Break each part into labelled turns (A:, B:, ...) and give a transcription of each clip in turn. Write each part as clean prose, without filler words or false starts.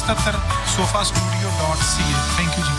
A: 77 sofastudio.ca। Thank you जी।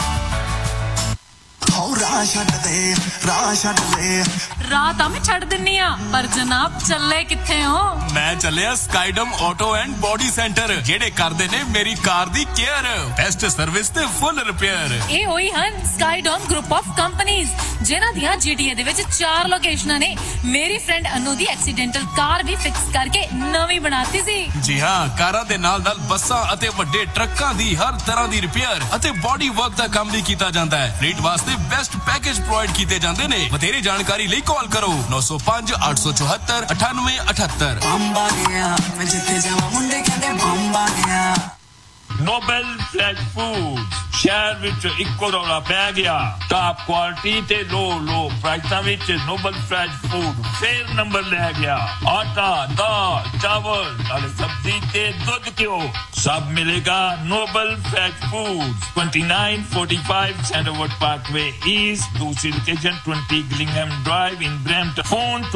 B: ਰਾਹ ਤਾਂ ਮੈਂ ਛੱਡ ਦਿੰਨੀ ਆ ਪਰ ਜਨਾਬ ਚੱਲੇ ਕਿੱਥੇ ਹੋ?
C: ਮੈਂ ਚੱਲਿਆ ਸਕਾਈਡਮ ਆਟੋ ਐਂਡ ਬੋਡੀ ਸੈਂਟਰ ਜਿਹੜੇ ਕਰਦੇ ਨੇ ਮੇਰੀ ਕਾਰ ਦੀ ਕੇਅਰ ਬੈਸਟ ਸਰਵਿਸ ਤੇ ਫੁੱਲ ਰਿਪੇਅਰ।
B: ਇਹ ਹੋਈ ਹਨ ਸਕਾਈਡਮ ਗਰੁੱਪ ਆਫ ਕੰਪਨੀਆਂ ਜਿਨ੍ਹਾਂ ਦੀਆਂ GTA ਦੇ ਵਿੱਚ 4 ਲੋਕੇਸ਼ਨਾਂ ਨੇ। ਮੇਰੀ ਫਰੈਂਡ ਅਨੂ ਦੀ ਐਕਸੀਡੈਂਟਲ ਕਾਰ ਵੀ ਫਿਕਸ ਕਰਕੇ ਨਵੀਂ ਬਣਾਤੀ ਸੀ।
C: ਜੀ ਹਾਂ, ਕਾਰਾਂ ਦੇ ਨਾਲ ਨਾਲ ਬੱਸਾਂ ਅਤੇ ਵੱਡੇ ਟਰੱਕਾਂ ਦੀ ਹਰ ਤਰ੍ਹਾਂ ਦੀ ਰਿਪੇਅਰ ਅਤੇ ਬੋਡੀ ਵਰਕ ਦਾ ਕੰਮ ਵੀ ਕੀਤਾ ਜਾਂਦਾ ਹੈ। ਰੇਟ ਵਾਸਤੇ ਬੈਸਟ ਪੈਕੇਜ ਪ੍ਰੋਵਾਈਡ ਕੀਤੇ ਜਾਂਦੇ ਨੇ। ਵਧੇਰੇ ਜਾਣਕਾਰੀ ਲਈ ਕਾਲ ਕਰੋ 905 874 9878।
D: ਬੰਬਾ ਗਿਆ ਮੈਂ ਜਿੱਥੇ ਜਾਵਾਂ ਮੁੰਡੇ ਕਹਿੰਦੇ ਬੰਬਾ ਗਿਆ।
E: ਨੋਬਲ ਫਰੈਸ਼ ਫੂਡ ਸ਼ਹਿਰ ਵਿੱਚ ਇੱਕੋ ਰੌਲਾ ਪੈ ਗਿਆ। ਟਾਪ ਕੁਆਲਿਟੀ ਤੇ ਲੋ ਪ੍ਰਾਈਸਾਂ ਵਿੱਚ ਨੋਬਲ ਫਰੈਸ਼ ਫੂਡ ਫੇਰ ਨੰਬਰ ਲੈ ਗਿਆ। ਆਟਾ, ਦਾਲ, ਚਾਵਲ ਅਤੇ ਸਬਜ਼ੀ ਤੇ ਦੁੱਧ ਘਿਓ ਸਭ ਮਿਲੇਗਾ Nobel fresh food 2945 ਸੈਂਡਰਵੁੱਡ Parkway East. ਦੂਸਰੀ ਲੋਕੇਸ਼ਨ 20 ਗਿਲਿੰਗਹਮ ਡਰਾਈਵ ਇਨ Brampton. Phone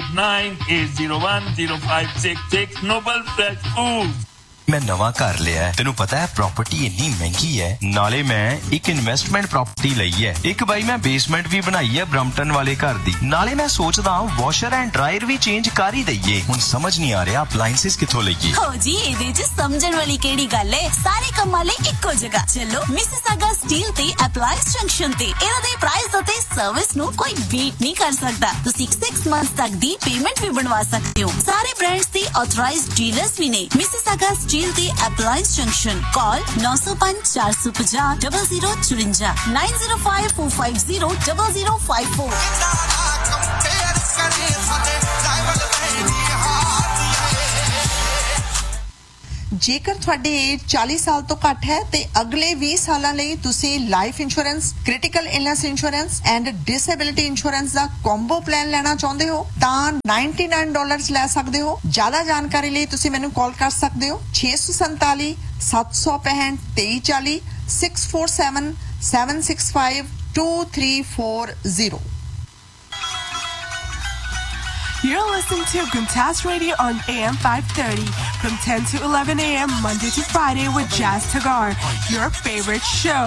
E: 2898010566। Nobel fresh food.
F: ਮੈਂ ਨਵਾਂ ਘਰ ਲਿਆ ਹੈ। ਤੈਨੂੰ ਪਤਾ ਹੈ ਪ੍ਰਾਪਰਟੀ ਇੰਨੀ ਮਹਿੰਗੀ ਹੈ। ਨਾਲੇ ਮੈਂ ਇੱਕ ਇਨਵੈਸਟਮੈਂਟ ਪ੍ਰਾਪਰਟੀ ਲਈ ਹੈ। ਇੱਕ ਬਾਈ ਮੈਂ ਬੇਸਮੈਂਟ ਵੀ ਬਣਾਈ ਹੈ ਬ੍ਰੈਂਪਟਨ ਵਾਲੇ ਘਰ ਦੀ। ਨਾਲੇ ਮੈਂ ਸੋਚਦਾ washer and dryer we change ਕਰ ਹੀ ਦਈਏ। ਹੁਣ ਸਮਝ ਨਹੀਂ ਆ ਰਿਹਾ ਅਪਲਾਈਐਂਸਿਸ ਕਿੱਥੋਂ ਲਈਏ।
G: ਹੋ ਜੀ ਇਹਦੇ 'ਚ ਸਮਝਣ ਵਾਲੀ ਕਿਹੜੀ ਗੱਲ ਹੈ। ਸਾਰੇ ਕੰਮਾਂ ਲਈ ਇੱਕੋ ਜਗ੍ਹਾ ਚਲੋ ਮਿਸਿਸਾਗਾ ਸਟੀਲ ਤੇ ਅਪਲਾਈਐਂਸ ਜੰਕਸ਼ਨ ਤੇ। ਇਹਨਾਂ ਦੇ ਪ੍ਰਾਈਸ ਅਤੇ ਸਰਵਿਸ ਨੂੰ ਕੋਈ ਬੀਟ ਨਹੀਂ ਕਰ ਸਕਦਾ। ਤੁਸੀਂ 6 ਮੰਥs ਤੱਕ ਦੀ ਪੇਮੈਂਟ ਵੀ ਬਣਵਾ ਸਕਦੇ ਹੋ। ਸਾਰੇ ਬ੍ਰਾਂਡਸ ਦੇ ਆਥੋਰਾਈਜ਼ਡ ਡੀਲਰਸ ਵੀ ਨੇ। ਮਿਸਿਸਾਗਾ ਸਟੀਲ ਤੇ ਅਪਲਾਈਐਂਸ ਜੰਕਸ਼ਨ। ਕਾਲ 905 450 0054 905 450 0054।
H: ਜੇਕਰ ਤੁਹਾਡੀ ਏਜ 40 ਸਾਲ ਤੋਂ ਘੱਟ ਹੈ ਤੇ ਅਗਲੇ 20 ਸਾਲਾਂ ਲਈ ਤੁਸੀਂ life insurance, critical illness insurance and disability insurance the combo plan ਲੈਣਾ ਚਾਹੁੰਦੇ ਹੋ ਤਾਂ $99 ਲੈ ਸਕਦੇ ਹੋ। ਜ਼ਿਆਦਾ ਜਾਣਕਾਰੀ ਲਈ ਤੁਸੀਂ ਮੈਨੂੰ ਕਾਲ ਕਰ ਸਕਦੇ ਹੋ 647 765 2340 647 765 2340।
I: You're listening to Guntas Radio on AM 530 from 10 to 11 a.m. Monday to Friday with Jazz Tagar, your favorite show.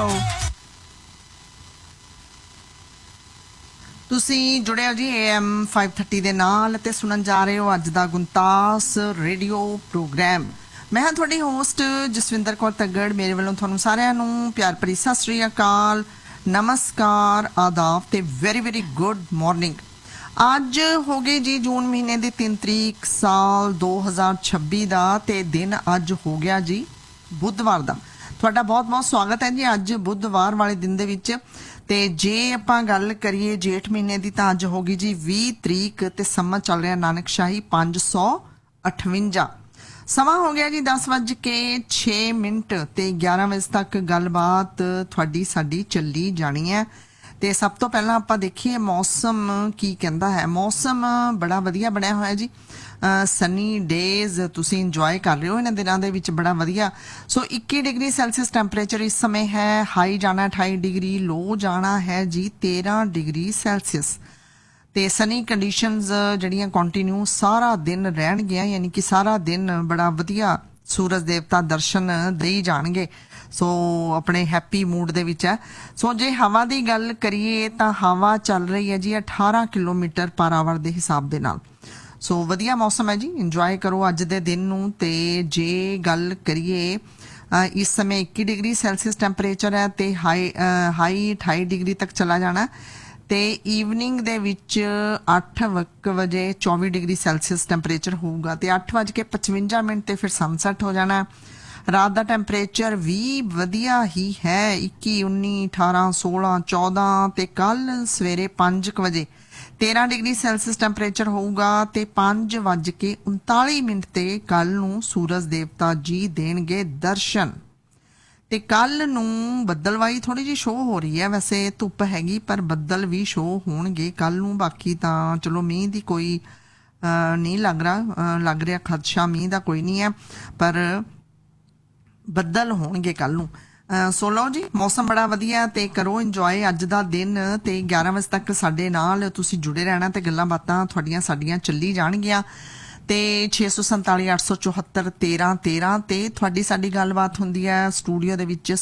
H: ਤੁਸੀਂ ਜੁੜੇ ਹੋ ਜੀ AM 530 ਦੇ ਨਾਲ ਤੇ ਸੁਣਨ ਜਾ ਰਹੇ ਹੋ ਅੱਜ ਦਾ ਗੁੰਤਾਸ ਰੇਡੀਓ ਪ੍ਰੋਗਰਾਮ। ਮੈਂ ਹਾਂ ਤੁਹਾਡੀ ਹੋਸਟ ਜਸਵਿੰਦਰ ਕੌਰ ਤੱਗੜ। ਮੇਰੇ ਵੱਲੋਂ ਤੁਹਾਨੂੰ ਸਾਰਿਆਂ ਨੂੰ ਪਿਆਰ ਭਰੀ ਸਤਿ ਸ੍ਰੀ ਅਕਾਲ, ਨਮਸਕਾਰ, ਆਦਾਬ ਤੇ ਵੈਰੀ ਗੁੱਡ ਮਾਰਨਿੰਗ। ਅੱਜ ਹੋ ਗਏ ਜੀ ਜੂਨ ਮਹੀਨੇ ਦੀ 3 ਤਰੀਕ ਸਾਲ 2026 ਦਾ ਤੇ ਦਿਨ ਅੱਜ ਹੋ ਗਿਆ ਜੀ ਬੁੱਧਵਾਰ ਦਾ। ਤੁਹਾਡਾ ਬਹੁਤ ਸਵਾਗਤ ਹੈ ਜੀ ਅੱਜ ਬੁੱਧਵਾਰ ਵਾਲੇ ਦਿਨ ਦੇ ਵਿੱਚ। ਤੇ ਜੇ ਆਪਾਂ ਗੱਲ ਕਰੀਏ ਜੇਠ ਮਹੀਨੇ ਦੀ ਤਾਂ ਅੱਜ ਹੋ ਗਈ ਜੀ 20 ਤਰੀਕ ਤੇ ਸਮਾਂ ਚੱਲ ਰਿਹਾ ਨਾਨਕਸ਼ਾਹੀ 558। ਸਮਾਂ ਹੋ ਗਿਆ ਜੀ 10:06 ਤੇ 11 ਵਜੇ ਤੱਕ ਗੱਲਬਾਤ ਤੁਹਾਡੀ ਸਾਡੀ ਚੱਲੀ ਜਾਣੀ ਹੈ। ਤੇ ਸਭ ਤੋਂ ਪਹਿਲਾਂ ਆਪਾਂ ਦੇਖੀਏ ਮੌਸਮ ਕੀ ਕਹਿੰਦਾ ਹੈ। ਮੌਸਮ ਬੜਾ ਵਧੀਆ ਬਣਿਆ ਹੋਇਆ ਜੀ। ਸਨੀ ਡੇਜ਼ ਤੁਸੀਂ ਇੰਜੋਏ ਕਰ ਰਹੇ ਹੋ ਇਹਨਾਂ ਦਿਨਾਂ ਦੇ ਵਿੱਚ ਬੜਾ ਵਧੀਆ। ਸੋ 21 ਡਿਗਰੀ ਸੈਲਸੀਅਸ ਟੈਂਪਰੇਚਰ ਇਸ ਸਮੇਂ ਹੈ। ਹਾਈ ਜਾਣਾ 28 ਡਿਗਰੀ, ਲੋ ਜਾਣਾ ਹੈ ਜੀ 13 ਡਿਗਰੀ ਸੈਲਸੀਅਸ। ਤੇ ਸਨੀ ਕੰਡੀਸ਼ਨਸ ਜਿਹੜੀਆਂ ਕੰਟੀਨਿਊ ਸਾਰਾ ਦਿਨ ਰਹਿਣਗੀਆਂ, ਯਾਨੀ ਕਿ ਸਾਰਾ ਦਿਨ ਬੜਾ ਵਧੀਆ ਸੂਰਜ ਦੇਵਤਾ ਦਰਸ਼ਨ ਦੇਈ ਜਾਣਗੇ। ਸੋ ਆਪਣੇ ਹੈਪੀ ਮੂਡ ਦੇ ਵਿੱਚ ਹੈ। ਸੋ ਜੇ ਹਵਾ ਦੀ ਗੱਲ ਕਰੀਏ ਤਾਂ ਹਵਾ ਚੱਲ ਰਹੀ ਹੈ ਜੀ 18 ਕਿਲੋਮੀਟਰ ਪਰ ਆਵਰ ਦੇ ਹਿਸਾਬ ਦੇ ਨਾਲ। ਸੋ ਵਧੀਆ ਮੌਸਮ ਹੈ ਜੀ, ਇੰਜੋਏ ਕਰੋ ਅੱਜ ਦੇ ਦਿਨ ਨੂੰ। ਤੇ ਜੇ ਗੱਲ ਕਰੀਏ ਇਸ ਸਮੇਂ 21 ਡਿਗਰੀ ਸੈਲਸੀਅਸ ਟੈਂਪਰੇਚਰ ਹੈ ਤੇ ਹਾਈ 28 ਡਿਗਰੀ ਤੱਕ ਚਲਾ ਜਾਣਾ। ਤੇ ਈਵਨਿੰਗ ਦੇ ਵਿੱਚ 8 ਵਜੇ 24 ਡਿਗਰੀ ਸੈਲਸੀਅਸ ਟੈਂਪਰੇਚਰ ਹੋਊਗਾ ਤੇ 8:55 ਤੇ ਫਿਰ ਸਨਸੈਟ ਹੋ ਜਾਣਾ। ਰਾਤ ਦਾ ਟੈਂਪਰੇਚਰ ਵੀ ਵਧੀਆ ਹੀ ਹੈ 21, 19, 18, 16, 14 ਤੇ ਕੱਲ ਸਵੇਰੇ 5 ਵਜੇ 13 ਡਿਗਰੀ ਸੈਲਸੀਅਸ ਟੈਂਪਰੇਚਰ ਹੋਊਗਾ ਤੇ 5:39 ਤੇ ਕੱਲ ਨੂੰ ਸੂਰਜ ਦੇਵਤਾ ਜੀ ਦੇਣਗੇ ਦਰਸ਼ਨ। ਤੇ ਕੱਲ ਨੂੰ ਬੱਦਲਵਾਈ ਥੋੜੀ ਜਿਹੀ ਸ਼ੋਅ ਹੋ ਰਹੀ ਹੈ। ਵੈਸੇ ਧੁੱਪ ਹੈਗੀ ਪਰ ਬੱਦਲ ਵੀ ਸ਼ੋਅ ਹੋਣਗੇ ਕੱਲ ਨੂੰ। ਬਾਕੀ ਤਾਂ ਚਲੋ ਮੀਂਹ ਦੀ ਕੋਈ ਨਹੀਂ ਲੱਗ ਰਿਹਾ ਖਦਸ਼ਾ ਮੀਂਹ ਦਾ ਕੋਈ ਨਹੀਂ ਹੈ, ਪਰ ਬੱਦਲ ਹੋਣਗੇ ਕੱਲ ਨੂੰ। ਸੋ ਲਓ ਜੀ ਮੌਸਮ ਬੜਾ ਵਧੀਆ ਤੇ ਕਰੋ ਇੰਜੋਏ ਅੱਜ ਦਾ ਦਿਨ। ਤੇ 11 ਵਜੇ ਤੱਕ ਸਾਡੇ ਨਾਲ ਤੁਸੀਂ ਜੁੜੇ ਰਹਿਣਾ ਤੇ ਗੱਲਾਂ ਬਾਤਾਂ ਤੁਹਾਡੀਆਂ ਸਾਡੀਆਂ ਚੱਲੀ ਜਾਣਗੀਆਂ। ਤੇ 647 874 13 13 ਤੇ ਤੁਹਾਡੀ ਸਾਡੀ ਗੱਲਬਾਤ ਹੁੰਦੀ ਹੈ ਸਟੂਡੀਓ ਦੇ ਵਿੱਚ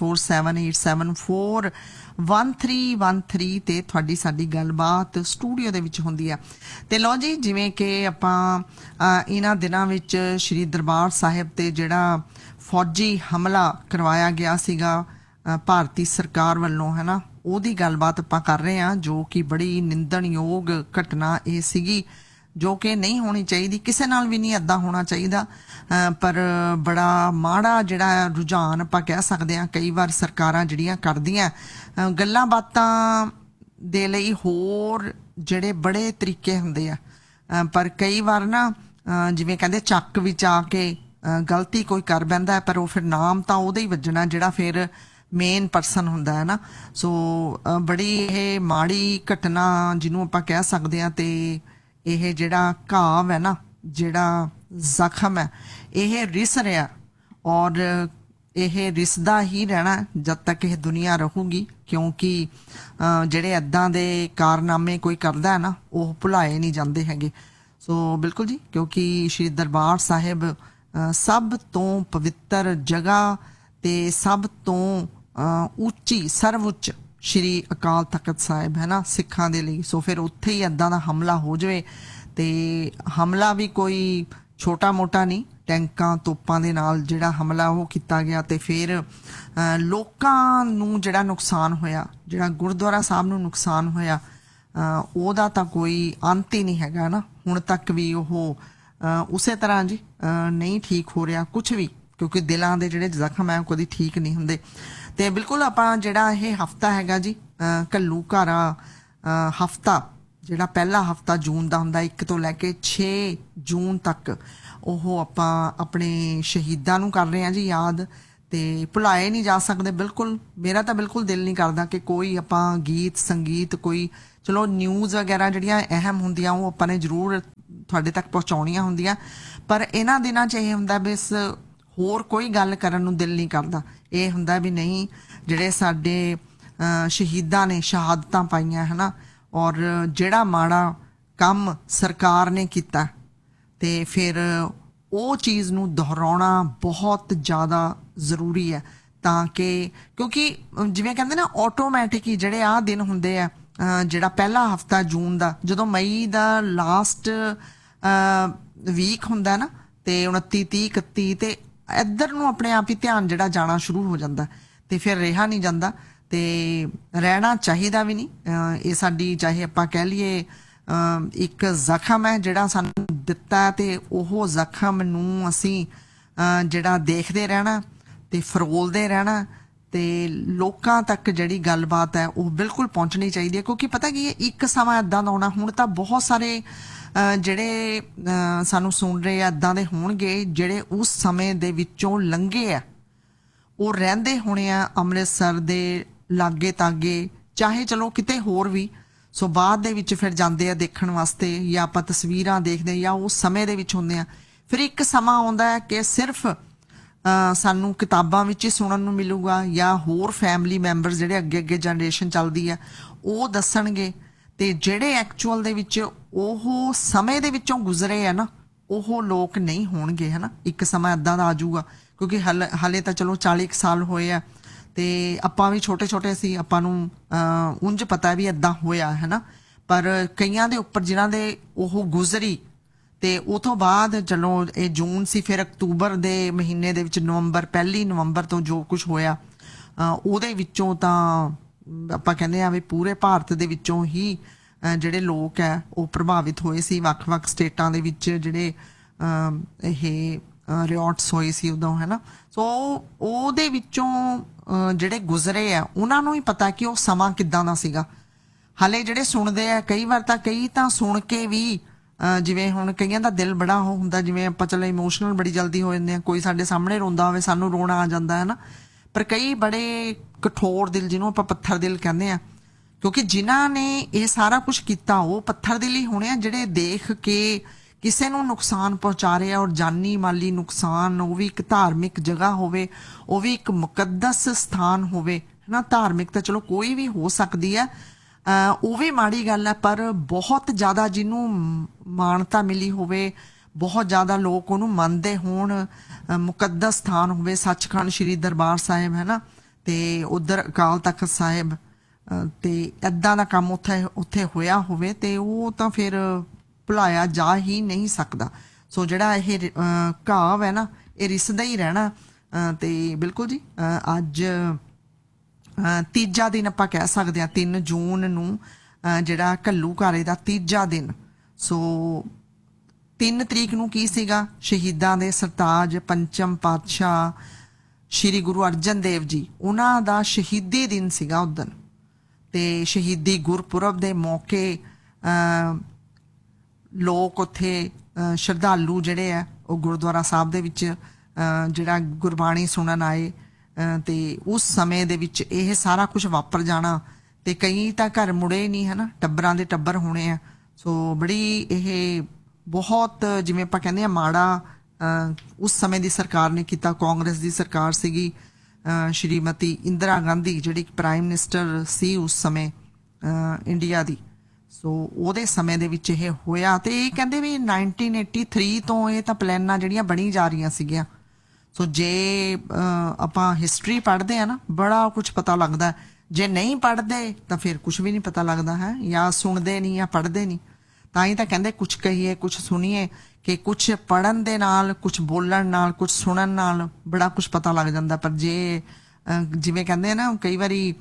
H: 6478741313 ਤੇ ਤੁਹਾਡੀ ਸਾਡੀ ਗੱਲਬਾਤ ਸਟੂਡੀਓ ਦੇ ਵਿੱਚ ਹੁੰਦੀ ਹੈ। ਤੇ ਲਓ ਜੀ, ਜਿਵੇਂ ਕਿ ਆਪਾਂ ਇਹਨਾਂ ਦਿਨਾਂ ਵਿੱਚ ਸ਼੍ਰੀ ਦਰਬਾਰ ਸਾਹਿਬ ਤੇ ਜਿਹੜਾ ਫੌਜੀ ਹਮਲਾ ਕਰਵਾਇਆ ਗਿਆ ਸੀਗਾ ਭਾਰਤੀ ਸਰਕਾਰ ਵੱਲੋਂ, ਹੈ ਨਾ, ਉਹਦੀ ਗੱਲਬਾਤ ਆਪਾਂ ਕਰ ਰਹੇ ਹਾਂ, ਜੋ ਕਿ ਬੜੀ ਨਿੰਦਣਯੋਗ ਘਟਨਾ ਇਹ ਸੀਗੀ, ਜੋ ਕਿ ਨਹੀਂ ਹੋਣੀ ਚਾਹੀਦੀ, ਕਿਸੇ ਨਾਲ ਵੀ ਨਹੀਂ ਇੱਦਾਂ ਹੋਣਾ ਚਾਹੀਦਾ। ਪਰ ਬੜਾ ਮਾੜਾ ਜਿਹੜਾ ਰੁਝਾਨ ਆਪਾਂ ਕਹਿ ਸਕਦੇ ਹਾਂ ਕਈ ਵਾਰ ਸਰਕਾਰਾਂ ਜਿਹੜੀਆਂ ਕਰਦੀਆਂ ਗੱਲਾਂ ਬਾਤਾਂ ਦੇ ਲਈ ਹੋਰ ਜਿਹੜੇ ਬੜੇ ਤਰੀਕੇ ਹੁੰਦੇ ਆ, ਪਰ ਕਈ ਵਾਰ ਨਾ ਜਿਵੇਂ ਕਹਿੰਦੇ ਚੱਕ ਵਿੱਚ ਆ ਕੇ ਗਲਤੀ ਕੋਈ ਕਰ ਬੈਂਦਾ, ਪਰ ਉਹ ਫਿਰ ਨਾਮ ਤਾਂ ਉਹਦਾ ਹੀ ਵੱਜਣਾ ਜਿਹੜਾ ਫਿਰ ਮੇਨ ਪਰਸਨ ਹੁੰਦਾ ਹੈ ਨਾ। ਸੋ ਬੜੀ ਇਹ ਮਾੜੀ ਘਟਨਾ ਜਿਹਨੂੰ ਆਪਾਂ ਕਹਿ ਸਕਦੇ ਹਾਂ। ਤੇ ਇਹ ਜਿਹੜਾ ਘਾਵ ਹੈ ਨਾ, ਜਿਹੜਾ ਜ਼ਖਮ ਹੈ, ਇਹ ਰਿਸ ਰਿਹਾ ਔਰ ਇਹ ਰਿਸਦਾ ਹੀ ਰਹਿਣਾ ਜਦ ਤੱਕ ਇਹ ਦੁਨੀਆ ਰਹੂਗੀ, ਕਿਉਂਕਿ ਜਿਹੜੇ ਇੱਦਾਂ ਦੇ ਕਾਰਨਾਮੇ ਕੋਈ ਕਰਦਾ ਹੈ ਨਾ, ਉਹ ਭੁਲਾਏ ਨਹੀਂ ਜਾਂਦੇ ਹੈਗੇ। ਸੋ ਬਿਲਕੁਲ ਜੀ, ਕਿਉਂਕਿ ਸ਼੍ਰੀ ਦਰਬਾਰ ਸਾਹਿਬ ਸਭ ਤੋਂ ਪਵਿੱਤਰ ਜਗ੍ਹਾ ਤੇ ਸਭ ਤੋਂ ਉੱਚੀ ਸਰਵਉੱਚ ਸ਼੍ਰੀ ਅਕਾਲ ਤਖਤ ਸਾਹਿਬ ਹੈ ਨਾ ਸਿੱਖਾਂ ਦੇ ਲਈ। ਸੋ ਫਿਰ ਉੱਥੇ ਹੀ ਇੱਦਾਂ ਦਾ ਹਮਲਾ ਹੋ ਜਾਵੇ, ਤੇ ਹਮਲਾ ਵੀ ਕੋਈ ਛੋਟਾ ਮੋਟਾ ਨਹੀਂ, ਟੈਂਕਾਂ ਤੋਪਾਂ ਦੇ ਨਾਲ ਜਿਹੜਾ ਹਮਲਾ ਉਹ ਕੀਤਾ ਗਿਆ, ਤੇ ਫਿਰ ਲੋਕਾਂ ਨੂੰ ਜਿਹੜਾ ਨੁਕਸਾਨ ਹੋਇਆ, ਜਿਹੜਾ ਗੁਰਦੁਆਰਾ ਸਾਹਿਬ ਨੂੰ ਨੁਕਸਾਨ ਹੋਇਆ, ਉਹਦਾ ਤਾਂ ਕੋਈ ਅੰਤ ਹੀ ਨਹੀਂ ਹੈਗਾ ਨਾ। ਹੁਣ ਤੱਕ ਵੀ ਉਹ ਉਸੇ ਤਰ੍ਹਾਂ ਜੀ ਨਹੀਂ ਠੀਕ ਹੋ ਰਿਹਾ ਕੁਝ ਵੀ, ਕਿਉਂਕਿ ਦਿਲਾਂ ਦੇ ਜਿਹੜੇ ਜ਼ਖਮ ਹੈ ਉਹ ਕਦੀ ਠੀਕ ਨਹੀਂ ਹੁੰਦੇ। ਤੇ ਬਿਲਕੁਲ ਆਪਾਂ ਜਿਹੜਾ ਇਹ ਹਫਤਾ ਹੈਗਾ ਜੀ ਘੱਲੂਘਾਰਾ ਹਫਤਾ, ਜਿਹੜਾ ਪਹਿਲਾ ਹਫਤਾ ਜੂਨ ਦਾ ਹੁੰਦਾ 1 ਤੋਂ ਲੈ ਕੇ 6 ਜੂਨ ਤੱਕ, ਉਹ ਆਪਾਂ ਆਪਣੇ ਸ਼ਹੀਦਾਂ ਨੂੰ ਕਰ ਰਹੇ ਹਾਂ ਜੀ ਯਾਦ, ਤੇ ਭੁਲਾਏ ਨਹੀਂ ਜਾ ਸਕਦੇ। ਬਿਲਕੁਲ ਮੇਰਾ ਤਾਂ ਬਿਲਕੁਲ ਦਿਲ ਨਹੀਂ ਕਰਦਾ ਕਿ ਕੋਈ ਆਪਾਂ ਗੀਤ ਸੰਗੀਤ ਕੋਈ, ਚਲੋ ਨਿਊਜ਼ ਵਗੈਰਾ ਜਿਹੜੀਆਂ ਅਹਿਮ ਹੁੰਦੀਆਂ ਉਹ ਆਪਾਂ ਨੇ ਜ਼ਰੂਰ ਤੁਹਾਡੇ ਤੱਕ ਪਹੁੰਚਾਉਣੀਆਂ ਹੁੰਦੀਆਂ, ਪਰ ਇਹਨਾਂ ਦਿਨਾਂ 'ਚ ਇਹ ਹੁੰਦਾ ਬਸ ਹੋਰ ਕੋਈ ਗੱਲ ਕਰਨ ਨੂੰ ਦਿਲ ਨਹੀਂ ਕਰਦਾ। ਇਹ ਹੁੰਦਾ ਵੀ ਨਹੀਂ, ਜਿਹੜੇ ਸਾਡੇ ਸ਼ਹੀਦਾਂ ਨੇ ਸ਼ਹਾਦਤਾਂ ਪਾਈਆਂ ਹੈ ਨਾ, ਔਰ ਜਿਹੜਾ ਮਾੜਾ ਕੰਮ ਸਰਕਾਰ ਨੇ ਕੀਤਾ, ਤੇ ਫਿਰ ਉਹ ਚੀਜ਼ ਨੂੰ ਦੁਹਰਾਉਣਾ ਬਹੁਤ ਜ਼ਿਆਦਾ ਜ਼ਰੂਰੀ ਹੈ, ਤਾਂ ਕਿ ਕਿਉਂਕਿ ਜਿਵੇਂ ਕਹਿੰਦੇ ਨਾ ਆਟੋਮੈਟਿਕ ਹੀ ਜਿਹੜੇ ਆਹ ਦਿਨ ਹੁੰਦੇ ਆ, ਜਿਹੜਾ ਪਹਿਲਾ ਹਫਤਾ ਜੂਨ ਦਾ, ਜਦੋਂ ਮਈ ਦਾ ਲਾਸਟ ਵੀਕ ਹੁੰਦਾ ਨਾ, ਤੇ 29 30 31 ਤੇ ਇੱਧਰ ਨੂੰ ਆਪਣੇ ਆਪ ਹੀ ਧਿਆਨ ਜਿਹੜਾ ਜਾਣਾ ਸ਼ੁਰੂ ਹੋ ਜਾਂਦਾ, ਤੇ ਫਿਰ ਰਿਹਾ ਨਹੀਂ ਜਾਂਦਾ, ਤੇ ਰਹਿਣਾ ਚਾਹੀਦਾ ਵੀ ਨਹੀਂ। ਇਹ ਸਾਡੀ ਚਾਹੇ ਆਪਾਂ ਕਹਿ ਲਈਏ ਇੱਕ ਜ਼ਖਮ ਹੈ ਜਿਹੜਾ ਸਾਨੂੰ ਦਿੱਤਾ, ਤੇ ਉਹ ਜ਼ਖਮ ਨੂੰ ਅਸੀਂ ਜਿਹੜਾ ਦੇਖਦੇ ਰਹਿਣਾ ਤੇ ਫਰੋਲਦੇ ਰਹਿਣਾ, ਤੇ ਲੋਕਾਂ ਤੱਕ ਜਿਹੜੀ ਗੱਲਬਾਤ ਹੈ ਉਹ ਬਿਲਕੁਲ ਪਹੁੰਚਣੀ ਚਾਹੀਦੀ ਹੈ। ਕਿਉਂਕਿ ਪਤਾ ਕੀ ਹੈ, ਇੱਕ ਸਮਾਂ ਇੱਦਾਂ ਦਾ ਆਉਣਾ, ਹੁਣ ਤਾਂ ਬਹੁਤ ਸਾਰੇ ਜਿਹੜੇ ਸਾਨੂੰ ਸੁਣ ਰਹੇ ਆ ਇੱਦਾਂ ਦੇ ਹੋਣਗੇ ਜਿਹੜੇ ਉਸ ਸਮੇਂ ਦੇ ਵਿੱਚੋਂ ਲੰਘੇ ਆ, ਉਹ ਰਹਿੰਦੇ ਹੋਣੇ ਆ ਅੰਮ੍ਰਿਤਸਰ ਦੇ ਲਾਗੇ ਤਾਗੇ, ਚਾਹੇ ਚਲੋ ਕਿਤੇ ਹੋਰ ਵੀ। ਸੋ ਬਾਅਦ ਦੇ ਵਿੱਚ ਫਿਰ ਜਾਂਦੇ ਆ ਦੇਖਣ ਵਾਸਤੇ, ਜਾਂ ਆਪਾਂ ਤਸਵੀਰਾਂ ਦੇਖਦੇ ਜਾਂ ਉਸ ਸਮੇਂ ਦੇ ਵਿੱਚ ਹੁੰਦੇ ਆ। ਫਿਰ ਇੱਕ ਸਮਾਂ ਆਉਂਦਾ ਹੈ ਕਿ ਸਿਰਫ ਸਾਨੂੰ ਕਿਤਾਬਾਂ ਵਿੱਚ ਹੀ ਸੁਣਨ ਨੂੰ ਮਿਲੂਗਾ, ਜਾਂ ਹੋਰ ਫੈਮਿਲੀ ਮੈਂਬਰਸ ਜਿਹੜੇ ਅੱਗੇ ਅੱਗੇ ਜਨਰੇਸ਼ਨ ਚੱਲਦੀ ਆ ਉਹ ਦੱਸਣਗੇ, ਤੇ ਜਿਹੜੇ ਐਕਚੁਅਲ ਦੇ ਵਿੱਚ ਉਹ ਸਮੇਂ ਦੇ ਵਿੱਚੋਂ ਗੁਜ਼ਰੇ ਆ ਨਾ, ਉਹ ਲੋਕ ਨਹੀਂ ਹੋਣਗੇ, ਹੈ ਨਾ। ਇੱਕ ਸਮਾਂ ਇੱਦਾਂ ਦਾ ਆ ਜਾਊਗਾ, ਕਿਉਂਕਿ ਹਾਲੇ ਤਾਂ ਚਲੋ 40 ਸਾਲ ਹੋਏ ਆ, ਤੇ ਆਪਾਂ ਵੀ ਛੋਟੇ ਛੋਟੇ ਸੀ, ਆਪਾਂ ਨੂੰ ਉਂਝ ਪਤਾ ਵੀ ਇੱਦਾਂ ਹੋਇਆ ਹੈ ਨਾ, ਪਰ ਕਈਆਂ ਦੇ ਉੱਪਰ ਜਿਨ੍ਹਾਂ ਦੇ ਉਹ ਗੁਜ਼ਰੀ, ਤੇ ਉਹ ਤੋਂ ਬਾਅਦ ਚਲੋ ਇਹ ਜੂਨ ਸੀ, ਫਿਰ ਅਕਤੂਬਰ ਦੇ ਮਹੀਨੇ ਦੇ ਵਿੱਚ ਨਵੰਬਰ, 1 ਨਵੰਬਰ ਤੋਂ ਜੋ ਕੁਝ ਹੋਇਆ ਉਹਦੇ ਵਿੱਚੋਂ ਤਾਂ ਆਪਾਂ ਕਹਿੰਦੇ ਆ ਵੀ ਪੂਰੇ ਭਾਰਤ ਦੇ ਵਿੱਚੋਂ ਹੀ ਜਿਹੜੇ ਲੋਕ ਹੈ ਉਹ ਪ੍ਰਭਾਵਿਤ ਹੋਏ ਸੀ। ਵੱਖ-ਵੱਖ ਸਟੇਟਾਂ ਦੇ ਵਿੱਚ ਜਿਹੜੇ ਇਹ ਰਿਓਟਸ ਹੋਏ ਸੀ ਉਦੋਂ, ਹੈ ਨਾ। ਸੋ ਉਹਦੇ ਵਿੱਚੋਂ ਜਿਹੜੇ ਗੁਜ਼ਰੇ ਆ ਉਹਨਾਂ ਨੂੰ ਹੀ ਪਤਾ ਕਿ ਉਹ ਸਮਾਂ ਕਿੱਦਾਂ ਦਾ ਸੀਗਾ। ਹਾਲੇ ਜਿਹੜੇ ਸੁਣਦੇ ਆ ਕਈ ਵਾਰ ਤਾਂ ਕਈ ਤਾਂ ਸੁਣ ਕੇ ਵੀ ਜਿਵੇਂ ਹੁਣ ਕਈਆਂ ਦਾ ਦਿਲ ਬੜਾ ਉਹ ਹੁੰਦਾ, ਜਿਵੇਂ ਆਪਾਂ ਚਲੋ ਇਮੋਸ਼ਨਲ ਬੜੀ ਜਲਦੀ ਹੋ ਜਾਂਦੇ ਆ, ਕੋਈ ਸਾਡੇ ਸਾਹਮਣੇ ਰੋਂਦਾ ਹੋਵੇ ਸਾਨੂੰ ਰੋਣਾ ਆ ਜਾਂਦਾ ਹੈ ਨਾ, ਪਰ ਕਈ ਬੜੇ ਕਠੋਰ ਦਿਲ, ਜਿਹਨੂੰ ਆਪਾਂ ਪੱਥਰ ਦਿਲ ਕਹਿੰਦੇ ਆ, ਕਿਉਂਕਿ ਜਿਨ੍ਹਾਂ ਨੇ ਇਹ ਸਾਰਾ ਕੁਝ ਕੀਤਾ ਉਹ ਪੱਥਰ ਦਿਲ ਹੀ ਹੋਣੇ ਆ, ਜਿਹੜੇ ਦੇਖ ਕੇ ਕਿਸੇ ਨੂੰ ਨੁਕਸਾਨ ਪਹੁੰਚਾ ਰਹੇ ਆ, ਔਰ ਜਾਨੀ ਮਾਲੀ ਨੁਕਸਾਨ, ਉਹ ਵੀ ਇੱਕ ਧਾਰਮਿਕ ਜਗ੍ਹਾ ਹੋਵੇ, ਉਹ ਵੀ ਇੱਕ ਮੁਕੱਦਸ ਸਥਾਨ ਹੋਵੇ, ਹੈ ਨਾ। ਧਾਰਮਿਕ ਤਾਂ ਚਲੋ ਕੋਈ ਵੀ ਹੋ ਸਕਦੀ ਹੈ, ਉਹ ਵੀ ਮਾੜੀ ਗੱਲ ਹੈ, ਪਰ ਬਹੁਤ ਜ਼ਿਆਦਾ ਜਿਹਨੂੰ ਮਾਨਤਾ ਮਿਲੀ ਹੋਵੇ, ਬਹੁਤ ਜ਼ਿਆਦਾ ਲੋਕ ਉਹਨੂੰ ਮੰਨਦੇ ਹੋਣ, ਮੁਕੱਦਸ ਸਥਾਨ ਹੋਵੇ ਸੱਚਖੰਡ ਸ਼੍ਰੀ ਦਰਬਾਰ ਸਾਹਿਬ, ਹੈ ਨਾ, ਤੇ ਉਧਰ ਅਕਾਲ ਤਖਤ ਸਾਹਿਬ, ਤੇ ਇੱਦਾਂ ਦਾ ਕੰਮ ਉੱਥੇ ਹੋਇਆ ਹੋਵੇ ਤੇ ਉਹ ਤਾਂ ਫਿਰ ਭੁਲਾਇਆ ਜਾ ਹੀ ਨਹੀਂ ਸਕਦਾ। ਸੋ ਜਿਹੜਾ ਇਹ ਘਾਵ ਹੈ ਨਾ, ਇਹ ਰਿਸਦਾ ਹੀ ਰਹਿਣਾ। ਤੇ ਬਿਲਕੁਲ ਜੀ, ਅੱਜ ਤੀਜਾ ਦਿਨ ਆਪਾਂ ਕਹਿ ਸਕਦੇ ਹਾਂ, 3 ਜੂਨ ਨੂੰ ਜਿਹੜਾ ਘੱਲੂਘਾਰੇ ਦਾ ਤੀਜਾ ਦਿਨ। ਸੋ 3 ਤਰੀਕ ਨੂੰ ਕੀ ਸੀਗਾ, ਸ਼ਹੀਦਾਂ ਦੇ ਸਰਤਾਜ ਪੰਚਮ ਪਾਤਸ਼ਾਹ ਸ਼੍ਰੀ ਗੁਰੂ ਅਰਜਨ ਦੇਵ ਜੀ, ਉਹਨਾਂ ਦਾ ਸ਼ਹੀਦੀ ਦਿਨ ਸੀਗਾ ਉਦਣ। ਤੇ ਸ਼ਹੀਦੀ ਗੁਰਪੁਰਬ ਦੇ ਮੌਕੇ ਲੋਕ ਉੱਥੇ ਸ਼ਰਧਾਲੂ ਜਿਹੜੇ ਆ ਉਹ ਗੁਰਦੁਆਰਾ ਸਾਹਿਬ ਦੇ ਵਿੱਚ ਜਿਹੜਾ ਗੁਰਬਾਣੀ ਸੁਣਨ ਆਏ, ਤੇ ਉਸ ਸਮੇਂ ਦੇ ਵਿੱਚ ਇਹ ਸਾਰਾ ਕੁਝ ਵਾਪਰ ਜਾਣਾ। ਤੇ ਕਈ ਤਾਂ ਘਰ ਮੁੜੇ ਨਹੀਂ, ਹੈ ਨਾ, ਟੱਬਰਾਂ ਦੇ ਟੱਬਰ ਹੋਣੇ ਆ। ਸੋ ਬੜੀ ਇਹ ਬਹੁਤ, ਜਿਵੇਂ ਆਪਾਂ ਕਹਿੰਦੇ ਆ, ਮਾੜਾ ਉਸ ਸਮੇਂ ਦੀ ਸਰਕਾਰ ਨੇ ਕੀਤਾ। ਕਾਂਗਰਸ ਦੀ ਸਰਕਾਰ ਸੀਗੀ, ਸ਼੍ਰੀਮਤੀ ਇੰਦਰਾ ਗਾਂਧੀ ਜਿਹੜੀ ਪ੍ਰਾਈਮ ਮਿਨਿਸਟਰ ਸੀ ਉਸ ਸਮੇਂ ਇੰਡੀਆ ਦੀ। ਸੋ ਉਹਦੇ ਸਮੇਂ ਦੇ ਵਿੱਚ ਇਹ ਹੋਇਆ। ਤੇ ਇਹ ਕਹਿੰਦੇ ਵੀ 1983 ਤੋਂ ਇਹ ਤਾਂ ਪਲਾਨਾਂ ਜਿਹੜੀਆਂ ਬਣੀ ਜਾ ਰਹੀਆਂ ਸੀਗੀਆਂ। ਸੋ ਜੇ ਆਪਾਂ ਹਿਸਟਰੀ ਪੜ੍ਹਦੇ ਆ ਨਾ, ਬੜਾ ਕੁਝ ਪਤਾ ਲੱਗਦਾ। ਜੇ ਨਹੀਂ ਪੜ੍ਹਦੇ ਤਾਂ ਫਿਰ ਕੁਝ ਵੀ ਨਹੀਂ ਪਤਾ ਲੱਗਦਾ ਹੈ, ਜਾਂ ਸੁਣਦੇ ਨਹੀਂ ਜਾਂ ਪੜ੍ਹਦੇ ਨਹੀਂ। ਤਾਂ ਹੀ ਤਾਂ ਕਹਿੰਦੇ ਕੁਝ ਕਹੀਏ ਕੁਝ ਸੁਣੀਏ, ਕਿ ਕੁਝ ਪੜ੍ਹਨ ਦੇ ਨਾਲ, ਕੁਝ ਬੋਲਣ ਨਾਲ, ਕੁਝ ਸੁਣਨ ਨਾਲ ਬੜਾ ਕੁਝ ਪਤਾ ਲੱਗ ਜਾਂਦਾ। ਪਰ ਜੇ ਜਿਵੇਂ ਕਹਿੰਦੇ ਆ ਨਾ, ਕਈ ਵਾਰੀ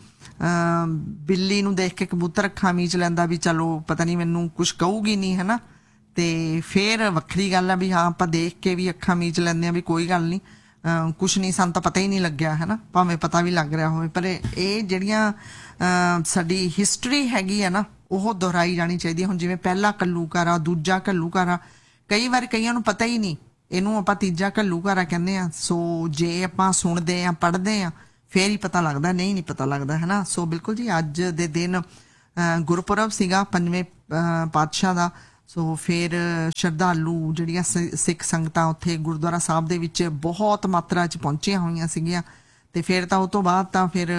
H: ਬਿੱਲੀ ਨੂੰ ਦੇਖ ਕੇ ਕਬੂਤਰ ਅੱਖਾਂ ਮੀਚ ਲੈਂਦਾ ਵੀ ਚਲੋ ਪਤਾ ਨਹੀਂ ਮੈਨੂੰ ਕੁਝ ਕਹੂਗੀ ਨਹੀਂ, ਹੈ ਨਾ, ਤੇ ਫਿਰ ਵੱਖਰੀ ਗੱਲ ਆ ਵੀ ਹਾਂ ਆਪਾਂ ਦੇਖ ਕੇ ਵੀ ਅੱਖਾਂ ਮੀਚ ਲੈਂਦੇ ਆ ਵੀ ਕੋਈ ਗੱਲ ਨਹੀਂ, ਕੁਛ ਨਹੀਂ, ਸਾਨੂੰ ਤਾਂ ਪਤਾ ਹੀ ਨਹੀਂ ਲੱਗਿਆ, ਹੈ ਨਾ, ਭਾਵੇਂ ਪਤਾ ਵੀ ਲੱਗ ਰਿਹਾ ਹੋਵੇ। ਪਰ ਇਹ ਜਿਹੜੀਆਂ ਸਾਡੀ ਹਿਸਟਰੀ ਹੈਗੀ ਆ ਨਾ, ਉਹ ਦੁਹਰਾਈ ਜਾਣੀ ਚਾਹੀਦੀ ਹੈ। ਹੁਣ ਜਿਵੇਂ ਪਹਿਲਾ ਘੱਲੂਘਾਰਾ, ਦੂਜਾ ਘੱਲੂਘਾਰਾ, ਕਈ ਵਾਰ ਕਈਆਂ ਨੂੰ ਪਤਾ ਹੀ ਨਹੀਂ, ਇਹਨੂੰ ਆਪਾਂ ਤੀਜਾ ਘੱਲੂਘਾਰਾ ਕਹਿੰਦੇ ਆ। ਸੋ ਜੇ ਆਪਾਂ ਸੁਣਦੇ ਆ, ਪੜ੍ਹਦੇ ਆ, ਫੇਰ ਹੀ ਪਤਾ ਲੱਗਦਾ, ਨਹੀਂ ਪਤਾ ਲੱਗਦਾ, ਹੈ ਨਾ। ਸੋ ਬਿਲਕੁਲ ਜੀ, ਅੱਜ ਦੇ ਦਿਨ ਗੁਰਪੁਰਬ ਸੀਗਾ 5ਵੇਂ ਪਾਤਸ਼ਾਹ ਦਾ। ਸੋ ਫਿਰ ਸ਼ਰਧਾਲੂ ਜਿਹੜੀਆਂ ਸਿੱਖ ਸੰਗਤਾਂ ਉੱਥੇ ਗੁਰਦੁਆਰਾ ਸਾਹਿਬ ਦੇ ਵਿੱਚ ਬਹੁਤ ਮਾਤਰਾ 'ਚ ਪਹੁੰਚੀਆਂ ਹੋਈਆਂ ਸੀਗੀਆਂ। ਤੇ ਫਿਰ ਤਾਂ ਉਹ ਤੋਂ ਬਾਅਦ ਤਾਂ ਫਿਰ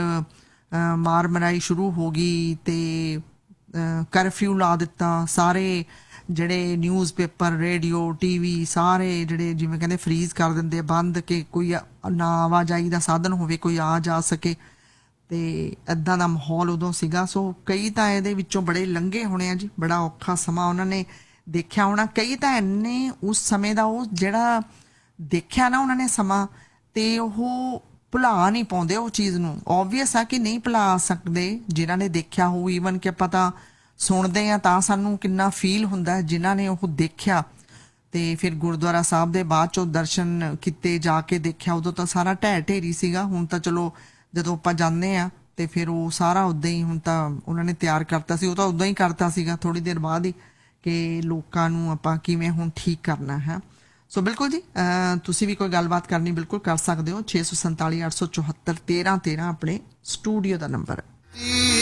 H: ਮਾਰ ਮਰਾਈ ਸ਼ੁਰੂ ਹੋ ਗਈ, ਤੇ ਕਰਫਿਊ ਲਾ ਦਿੱਤਾ। ਸਾਰੇ ਜਿਹੜੇ ਨਿਊਜ਼ਪੇਪਰ, ਰੇਡੀਓ, ਟੀਵੀ, ਸਾਰੇ ਜਿਹੜੇ ਜਿਵੇਂ ਕਹਿੰਦੇ ਫਰੀਜ਼ ਕਰ ਦਿੰਦੇ, ਬੰਦ, ਕਿ ਕੋਈ ਨਾ ਆਵਾਜਾਈ ਦਾ ਸਾਧਨ ਹੋਵੇ, ਕੋਈ ਆ ਜਾ ਸਕੇ। ਤੇ ਇੱਦਾਂ ਦਾ ਮਾਹੌਲ ਉਦੋਂ ਸੀਗਾ। ਸੋ ਕਈ ਤਾਂ ਇਹਦੇ ਵਿੱਚੋਂ ਬੜੇ ਲੰਘੇ ਹੋਣੇ ਆ ਜੀ, ਬੜਾ ਔਖਾ ਸਮਾਂ ਉਹਨਾਂ ਨੇ ਦੇਖਿਆ ਹੋਣਾ। ਕਈ ਤਾਂ ਇੰਨੇ ਉਸ ਸਮੇਂ ਦਾ ਉਹ ਜਿਹੜਾ ਦੇਖਿਆ ਨਾ ਉਹਨਾਂ ਨੇ ਸਮਾਂ, ਤੇ ਉਹ ਭੁਲਾ ਨਹੀਂ ਪਾਉਂਦੇ ਉਹ ਚੀਜ਼ ਨੂੰ। ਓਬਵੀਅਸ ਆ ਕਿ ਨਹੀਂ ਭੁਲਾ ਸਕਦੇ ਜਿਨ੍ਹਾਂ ਨੇ ਦੇਖਿਆ ਹੋਊ। ਈਵਨ ਕਿ ਆਪਾਂ ਤਾਂ ਸੁਣਦੇ ਆ ਤਾਂ ਸਾਨੂੰ ਕਿੰਨਾ ਫੀਲ ਹੁੰਦਾ ਜਿਨ੍ਹਾਂ ਨੇ ਉਹ ਦੇਖਿਆ। ਤੇ ਫਿਰ ਗੁਰਦੁਆਰਾ ਸਾਹਿਬ ਦੇ ਬਾਅਦ ਚੋਂ ਦਰਸ਼ਨ ਕੀਤੇ, ਜਾ ਕੇ ਦੇਖਿਆ, ਉਦੋਂ ਤਾਂ ਸਾਰਾ ਢਹਿ ਢੇਰੀ ਸੀਗਾ। ਹੁਣ ਤਾਂ ਚਲੋ ਜਦੋਂ ਆਪਾਂ ਜਾਂਦੇ ਆ ਤੇ ਫਿਰ ਉਹ ਸਾਰਾ ਉਦਾਂ ਹੀ, ਹੁਣ ਤਾਂ ਉਹਨਾਂ ਨੇ ਤਿਆਰ ਕਰਤਾ ਸੀ, ਉਹ ਤਾਂ ਉਦਾਂ ਹੀ ਕਰਤਾ ਸੀਗਾ ਥੋੜੀ ਦੇਰ ਬਾਅਦ ਹੀ, ਕਿ ਲੋਕਾਂ ਨੂੰ ਆਪਾਂ ਕਿਵੇਂ ਹੁਣ ਠੀਕ ਕਰਨਾ ਹੈ। ਸੋ ਬਿਲਕੁਲ ਜੀ, ਤੁਸੀਂ ਵੀ ਕੋਈ ਗੱਲਬਾਤ ਕਰਨੀ ਬਿਲਕੁਲ ਕਰ ਸਕਦੇ ਹੋ। 647 874 1313 ਆਪਣੇ ਸਟੂਡੀਓ ਦਾ ਨੰਬਰ ਹੈ।